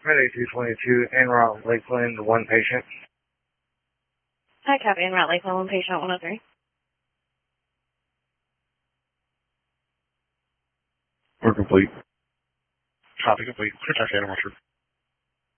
Mayday 222, en route Lakeland, one patient. Hi, copy, en route Lakeland, one patient, 103. We're complete. Copy complete. Clear taxi, Adam Orchard.